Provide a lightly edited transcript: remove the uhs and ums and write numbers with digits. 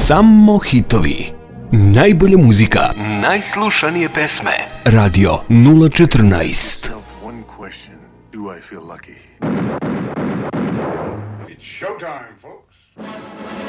Samo hitovi. Najbolja muzika. Najslušanije pesme. Radio 014. One question. Do I feel lucky? It's showtime, folks.